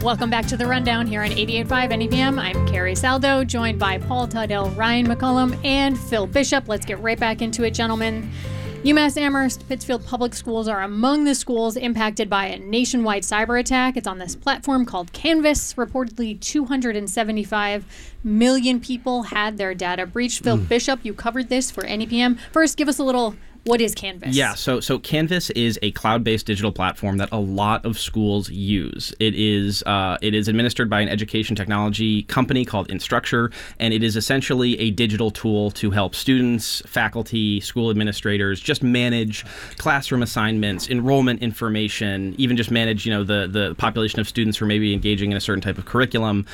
Welcome back to The Rundown here on 88.5 NEPM. I'm Carrie Saldo, joined by Paul Tuddell, Ryan McCullum, and Phil Bishop. Let's get right back into it, gentlemen. UMass Amherst Pittsfield Public Schools are among the schools impacted by a nationwide cyber attack. It's on this platform called Canvas. Reportedly, 275 million people had their data breached. Phil Bishop, you covered this for NEPM. First, give us a little... What is Canvas? Yeah, so Canvas is a cloud-based digital platform that a lot of schools use. It is administered by an education technology company called Instructure, and it is essentially a digital tool to help students, faculty, school administrators just manage classroom assignments, enrollment information, even just manage the population of students who are maybe engaging in a certain type of curriculum.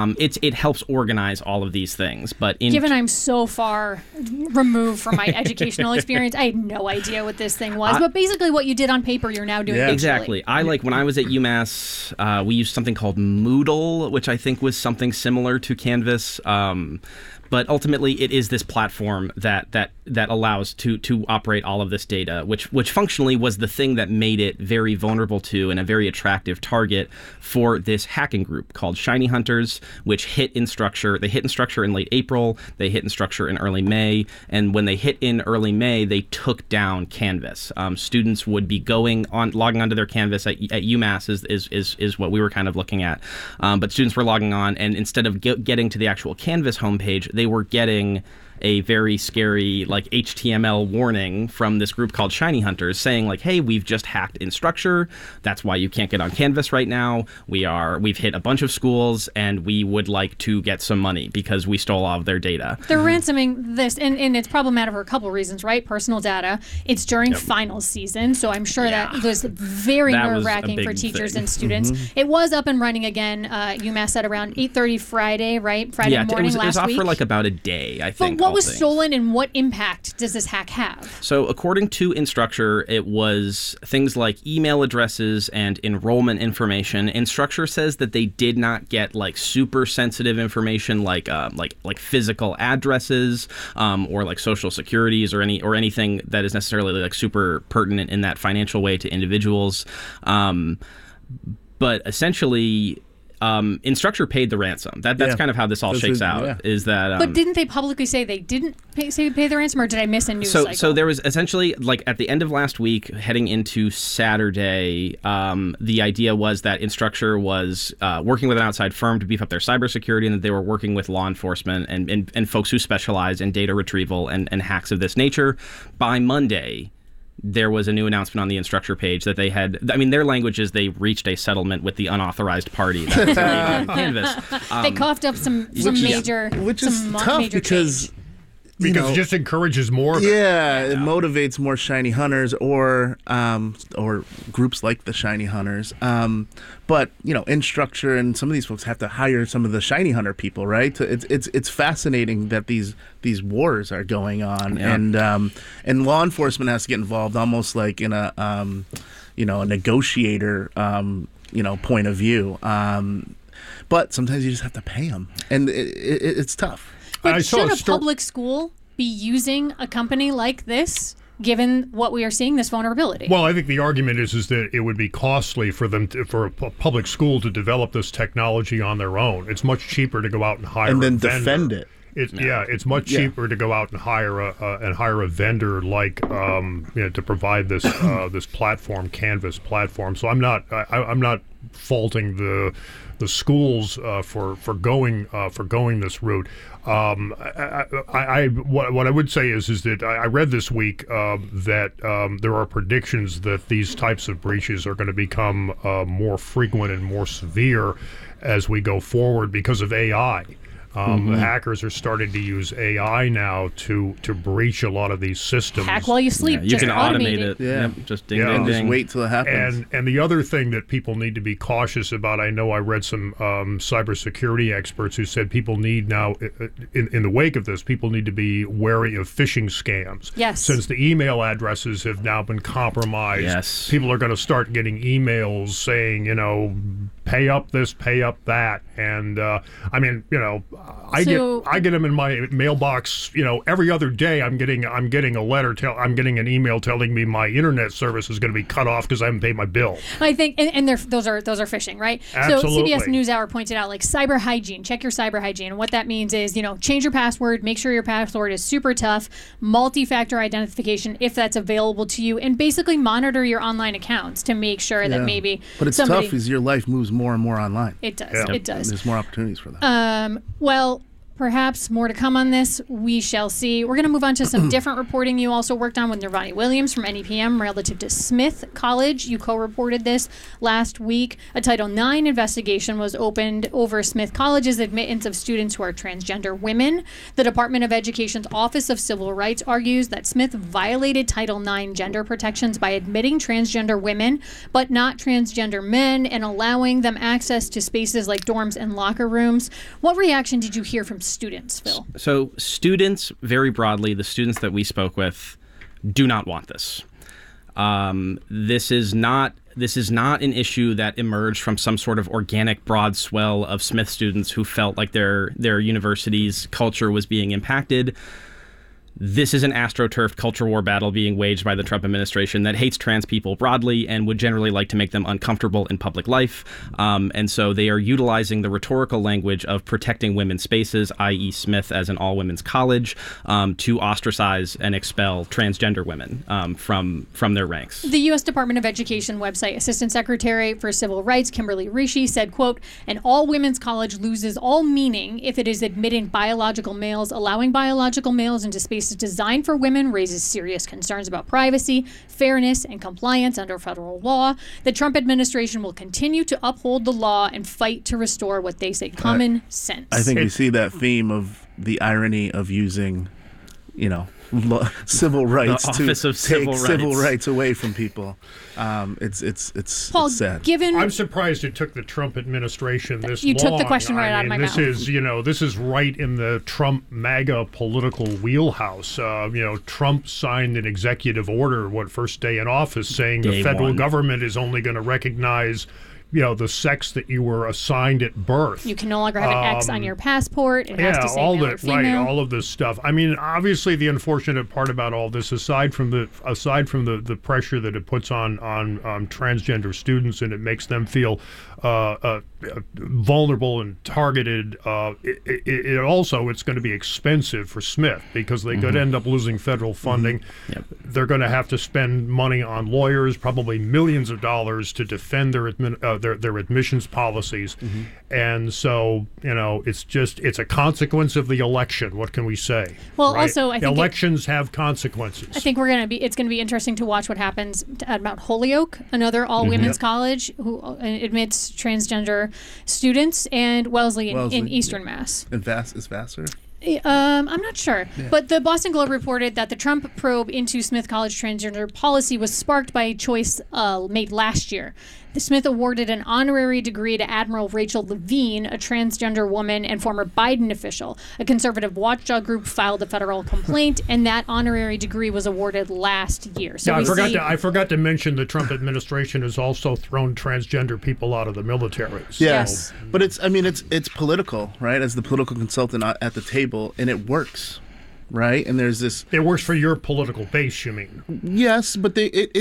It helps organize all of these things. But given I'm so far removed from my educational experience, I had no idea what this thing was, but basically what you did on paper, you're now doing digitally. Exactly. When I was at UMass, we used something called Moodle, which I think was something similar to Canvas. But ultimately, it is this platform that allows to operate all of this data, which functionally was the thing that made it very vulnerable to and a very attractive target for this hacking group called Shiny Hunters, which hit Instructure. They hit Instructure in late April. They hit Instructure in early May. And when they hit in early May, they took down Canvas. Students would be logging onto their Canvas at UMass is what we were kind of looking at. But students were logging on, and instead of getting to the actual Canvas homepage, they were getting a very scary HTML warning from this group called Shiny Hunters saying hey, we've just hacked Instructure. That's why you can't get on Canvas right now. We've hit a bunch of schools and we would like to get some money because we stole all of their data. They're ransoming this, and it's problematic for a couple reasons, right? Personal data. It's during finals season, so I'm sure that was very nerve-wracking for teachers and students. It was up and running again. UMass said around 8:30 Friday, right? Friday morning last week. It was off for about a day, I think. What was stolen and what impact does this hack have? So according to Instructure, it was things like email addresses and enrollment information. Instructure says that they did not get super sensitive information like physical addresses or social securities or anything that is necessarily super pertinent in that financial way to individuals. But essentially, Instructure paid the ransom. That's kind of how this all shakes out. Yeah. Is that? But didn't they publicly say they didn't pay the ransom, or did I miss a news cycle? So there was essentially at the end of last week, heading into Saturday, the idea was that Instructure was working with an outside firm to beef up their cybersecurity, and that they were working with law enforcement and folks who specialize in data retrieval and hacks of this nature. By Monday, there was a new announcement on the Instructure page that they had. Their language is they reached a settlement with the unauthorized party that was on Canvas. They coughed up some major, which is tough because it just encourages more of it. Yeah, it motivates more Shiny Hunters or groups like the Shiny Hunters. But Instructure and some of these folks have to hire some of the Shiny Hunter people, right? It's fascinating that these wars are going on, and law enforcement has to get involved almost like in a a negotiator point of view. But sometimes you just have to pay them, and it's tough. But should a public school be using a company like this, given what we are seeing, this vulnerability? Well, I think the argument is that it would be costly for a public school to develop this technology on their own. It's much cheaper to go out and hire and then a vendor. Defend it. It's much cheaper to go out and hire a vendor to provide this this platform, Canvas platform. So I'm not faulting the schools for going this route. What I would say is that I read this week that there are predictions that these types of breaches are going to become more frequent and more severe as we go forward because of AI. The hackers are starting to use AI now to breach a lot of these systems. Hack while you sleep. You can automate it. Yeah. Yep. Just ding, ding, ding. Just wait till it happens. And the other thing that people need to be cautious about, I know I read some cybersecurity experts who said people need now, in the wake of this, people need to be wary of phishing scams. Yes. Since the email addresses have now been compromised, yes, people are going to start getting emails saying, pay up this, pay up that, and I mean, I get them in my mailbox, every other day. I'm getting a letter, I'm getting an email telling me my internet service is going to be cut off because I haven't paid my bill. I think, and those are phishing, right? Absolutely. So CBS NewsHour pointed out, like, cyber hygiene. Check your cyber hygiene. And what that means is, change your password, make sure your password is super tough, multi-factor identification if that's available to you, and basically monitor your online accounts to make sure that maybe But it's tough as your life moves more and more online. It does. Yeah. It does. There's more opportunities for that. Well, perhaps more to come on this. We shall see. We're going to move on to some different reporting you also worked on with Nirvani Williams from NEPM relative to Smith College. You co-reported this last week. A Title IX investigation was opened over Smith College's admittance of students who are transgender women. The Department of Education's Office of Civil Rights argues that Smith violated Title IX gender protections by admitting transgender women, but not transgender men, and allowing them access to spaces like dorms and locker rooms. What reaction did you hear from students, Phil? So students, very broadly, the students that we spoke with, do not want this. This is not an issue that emerged from some sort of organic broad swell of Smith students who felt like their university's culture was being impacted. This is an astroturfed culture war battle being waged by the Trump administration that hates trans people broadly and would generally like to make them uncomfortable in public life. And so they are utilizing the rhetorical language of protecting women's spaces, i.e. Smith as an all-women's college, to ostracize and expel transgender women from their ranks. The U.S. Department of Education website Assistant Secretary for Civil Rights, Kimberly Rishi, said, quote, "An all-women's college loses all meaning if it is admitting biological males. Allowing biological males into spaces designed for women raises serious concerns about privacy, fairness, and compliance under federal law. The Trump administration will continue to uphold the law and fight to restore what they say common sense." I think we see that theme of the irony of using, civil rights The to Office of take Civil civil Rights. rights away from people. It's Paul, sad. given I'm surprised it took the Trump administration this long. You took the question right out of my this mouth. This is right in the Trump MAGA political wheelhouse. Trump signed an executive order, first day in office, saying the Day federal one. government is only going to recognize the sex that you were assigned at birth. you can no longer have an X on your passport, it has to say all male or that, female. all of this stuff. I mean, obviously, the unfortunate part about all this, aside from the pressure that it puts on transgender students, and it makes them feel vulnerable and targeted. It's going to be expensive for Smith because they could end up losing federal funding. Yep. They're going to have to spend money on lawyers, probably millions of dollars, to defend their admissions policies. And so, it's a consequence of the election. What can we say? Well, right? also, I think elections have consequences. I think it's going to be interesting to watch what happens at Mount Holyoke, another all-women's college who admits transgender students, and Wellesley in Eastern Mass. And is Vassar? I'm not sure. But the Boston Globe reported that the Trump probe into Smith College transgender policy was sparked by a choice made last year. The Smith awarded an honorary degree to Admiral Rachel Levine, a transgender woman and former Biden official. A conservative watchdog group filed a federal complaint, and that honorary degree was awarded last year. So I forgot to mention the Trump administration has also thrown transgender people out of the military. Yes. But it's political, right? As the political consultant at the table, and it works. Right, and there's this. It works for your political base, you mean? Yes, but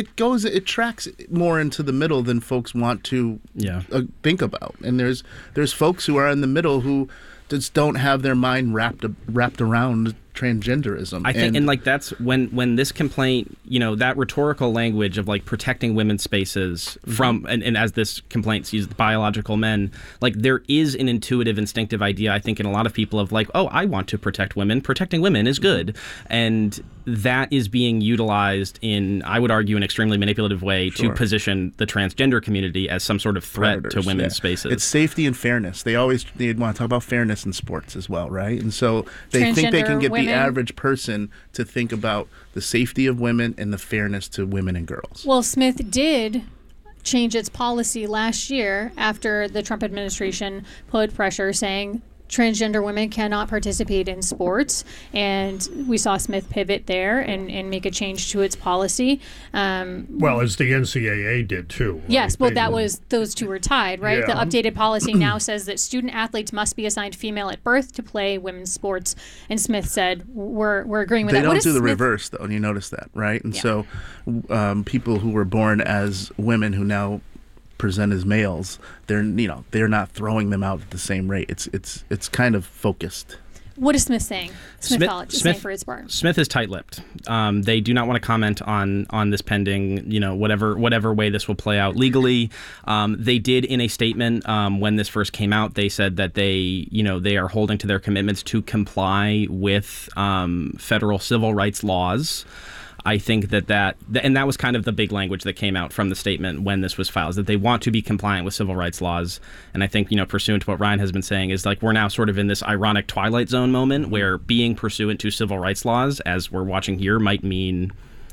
it tracks more into the middle than folks want to think about. And there's folks who are in the middle who just don't have their mind wrapped around transgenderism. I think, and like that's when this complaint, that rhetorical language of like protecting women's spaces from, and as this complaint sees biological men, like there is an intuitive, instinctive idea, I think, in a lot of people of like, oh, I want to protect women. Protecting women is good. And that is being utilized in, I would argue, an extremely manipulative way to position the transgender community as some sort of threat to women's spaces. It's safety and fairness. They want to talk about fairness in sports as well, right? And so they think they can get the average person to think about the safety of women and the fairness to women and girls. Well, Smith did change its policy last year after the Trump administration put pressure saying transgender women cannot participate in sports, and we saw Smith pivot there and make a change to its policy. Well, as the NCAA did too. Yes, well, those two were tied, right? Yeah. The updated policy now says that student athletes must be assigned female at birth to play women's sports, and Smith said we're agreeing with that. They don't do the reverse, though, and you notice that, right? And so people who were born as women who now present as males, they're not throwing them out at the same rate. It's kind of focused. What is Smith saying? Smith College is saying for its part. Smith is tight-lipped. They do not want to comment on this pending, whatever way this will play out legally. They did in a statement when this first came out. They said that they are holding to their commitments to comply with federal civil rights laws. I think that was kind of the big language that came out from the statement when this was filed, is that they want to be compliant with civil rights laws. And I think, pursuant to what Ryan has been saying, is like we're now sort of in this ironic Twilight Zone moment where being pursuant to civil rights laws, as we're watching here, might mean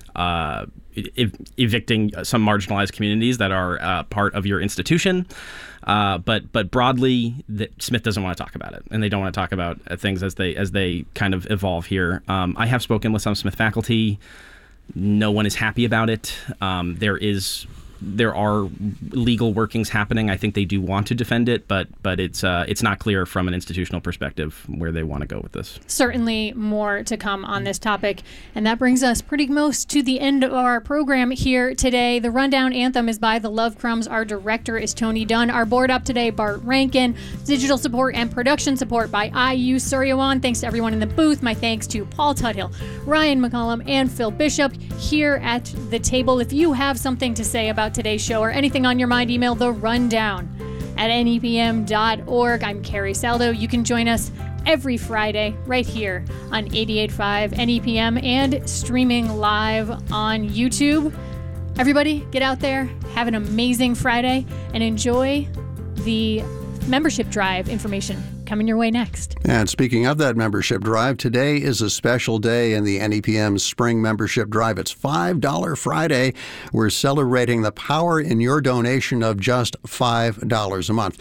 evicting some marginalized communities that are part of your institution. But broadly, Smith doesn't want to talk about it, and they don't want to talk about things as they kind of evolve here. I have spoken with some Smith faculty. No one is happy about it. There are legal workings happening. I think they do want to defend it, but it's not clear from an institutional perspective where they want to go with this. Certainly more to come on this topic. And that brings us pretty close to the end of our program here today. The Rundown anthem is by the Love Crumbs. Our director is Tony Dunn. Our board up today, Bart Rankin. Digital support and production support by IU Suryawan. Thanks to everyone in the booth. My thanks to Paul Tuthill, Ryan McCollum, and Phil Bishop here at the table. If you have something to say about today's show or anything on your mind, email the rundown at nepm.org. I'm Carrie Saldo. You can join us every Friday right here on 88.5 NEPM and streaming live on YouTube. Everybody, get out there, have an amazing Friday, and enjoy the membership drive information coming your way next. And speaking of that membership drive, today is a special day in the NEPM Spring Membership Drive. It's $5 Friday. We're celebrating the power in your donation of just $5 a month.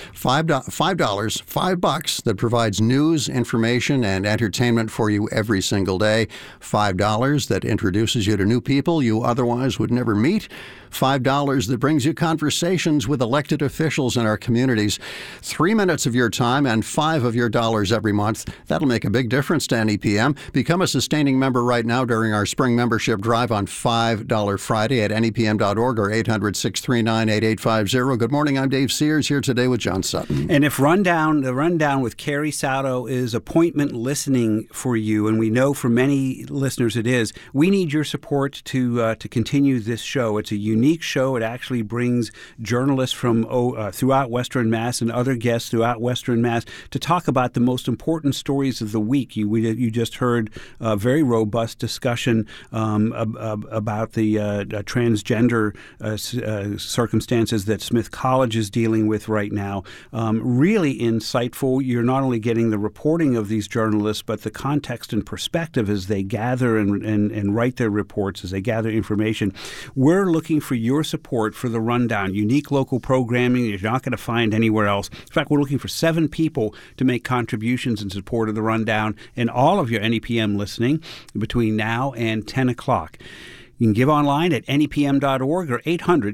$5 that provides news, information, and entertainment for you every single day. $5 that introduces you to new people you otherwise would never meet. $5 that brings you conversations with elected officials in our communities. 3 minutes of your time and $5 of your dollars every month. That'll make a big difference to NEPM. Become a sustaining member right now during our spring membership drive on $5 Friday at nepm.org or 800-639-8850. Good morning. I'm Dave Sears here today with John Sutton. And if the rundown with Carrie Saldo is appointment listening for you, and we know for many listeners it is, we need your support to continue this show. It's a unique show. It actually brings journalists from throughout Western Mass and other guests throughout Western Mass to talk about the most important stories of the week. You just heard a very robust discussion about the transgender circumstances that Smith College is dealing with right now. Really insightful. You're not only getting the reporting of these journalists, but the context and perspective as they gather and write their reports, as they gather information. We're looking for your support for the Rundown. Unique local programming you're not going to find anywhere else. In fact, we're looking for 7 people to make contributions in support of the Rundown and all of your NEPM listening between now and 10 o'clock. You can give online at nepm.org or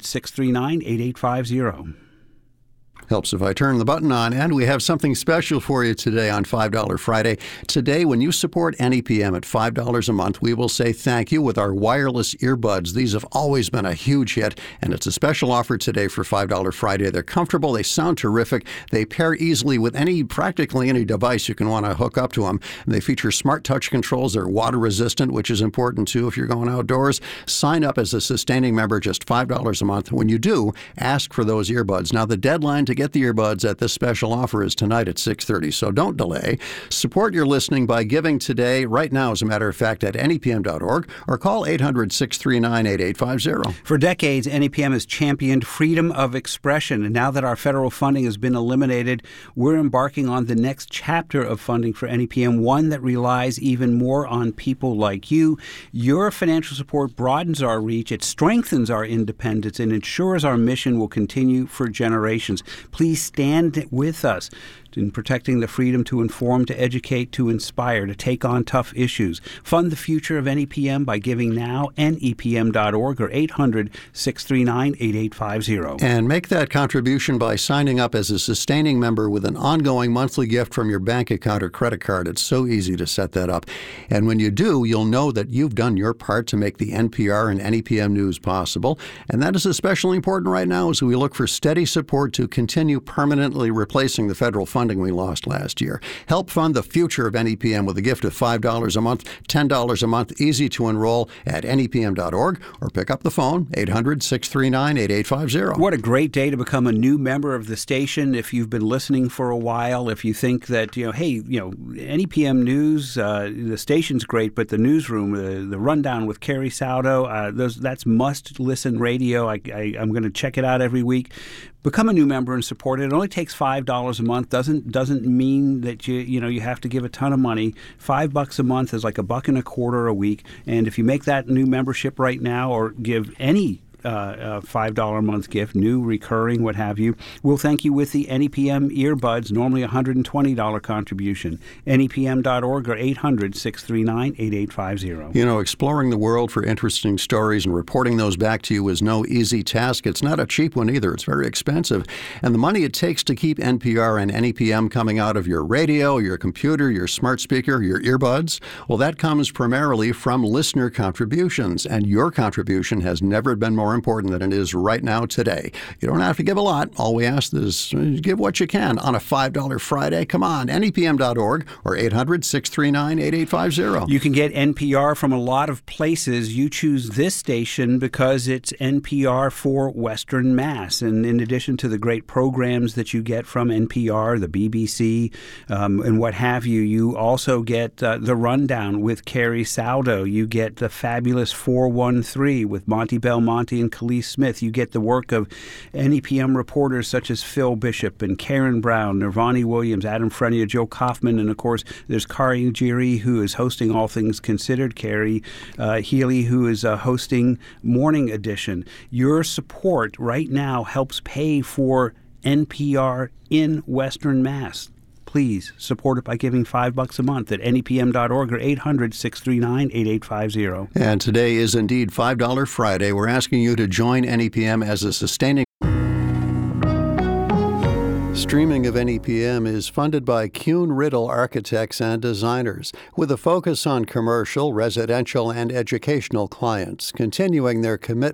800-639-8850. Helps if I turn the button on, and we have something special for you today on $5 Friday. Today, when you support NEPM at $5 a month, we will say thank you with our wireless earbuds. These have always been a huge hit, and it's a special offer today for $5 Friday. They're comfortable, they sound terrific, they pair easily with practically any device you can want to hook up to them. And they feature smart touch controls. They're water resistant, which is important too if you're going outdoors. Sign up as a sustaining member, just $5 a month. When you do, ask for those earbuds. Now, the deadline to get the earbuds at this special offer is tonight at 6:30, so don't delay. Support your listening by giving today, right now, as a matter of fact, at nepm.org, or call 800-639-8850. For decades, NEPM has championed freedom of expression, and now that our federal funding has been eliminated, we're embarking on the next chapter of funding for NEPM, one that relies even more on people like you. Your financial support broadens our reach, it strengthens our independence, and ensures our mission will continue for generations. Please stand with us in protecting the freedom to inform, to educate, to inspire, to take on tough issues. Fund the future of NEPM by giving now, nepm.org or 800-639-8850. And make that contribution by signing up as a sustaining member with an ongoing monthly gift from your bank account or credit card. It's so easy to set that up. And when you do, you'll know that you've done your part to make the NPR and NEPM news possible. And that is especially important right now as we look for steady support to continue permanently replacing the federal funding we lost last year. Help fund the future of NEPM with a gift of $5 a month, $10 a month, easy to enroll at nepm.org or pick up the phone, 800-639-8850. What a great day to become a new member of the station if you've been listening for a while. If you think that, hey, NEPM News, the station's great, but the newsroom, the rundown with Carrie Saudo, that's must-listen radio. I'm going to check it out every week. Become a new member and support it. It only takes $5 a month. Doesn't mean that you have to give a ton of money. $5 a month is like $1.25 a week. And if you make that new membership right now, or give any $5 a month gift, new, recurring, what have you, we'll thank you with the NEPM earbuds, normally $120 contribution. NEPM.org or 800-639-8850. Exploring the world for interesting stories and reporting those back to you is no easy task. It's not a cheap one either. It's very expensive. And the money it takes to keep NPR and NEPM coming out of your radio, your computer, your smart speaker, your earbuds, well, that comes primarily from listener contributions. And your contribution has never been more important than it is right now today. You don't have to give a lot. All we ask is give what you can on a $5 Friday. Come on, nepm.org or 800-639-8850. You can get NPR from a lot of places. You choose this station because it's NPR for Western Mass. And in addition to the great programs that you get from NPR, the BBC, and what have you, you also get the Rundown with Carrie Saudo. You get the fabulous 413 with Monty Belmonte and Khalees Smith. You get the work of NEPM reporters such as Phil Bishop and Karen Brown, Nirvani Williams, Adam Frenia, Joe Kaufman, and of course there's Kari Giri, who is hosting All Things Considered, Carrie Healy, who is hosting Morning Edition. Your support right now helps pay for NPR in Western Mass. Please support it by giving $5 a month at nepm.org or 800-639-8850. And today is indeed $5 Friday. We're asking you to join NEPM as a sustaining. Streaming of NEPM is funded by Kuhn Riddle Architects and Designers, with a focus on commercial, residential, and educational clients, continuing their commitment